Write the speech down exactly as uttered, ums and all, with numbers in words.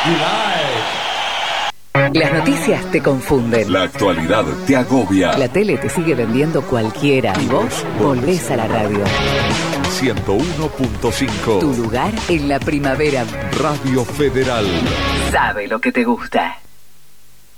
Las noticias te confunden. La actualidad te agobia. La tele te sigue vendiendo cualquiera. Y vos volvés a la radio. ciento uno punto cinco. Tu lugar en la primavera. Radio Federal. Sabe lo que te gusta.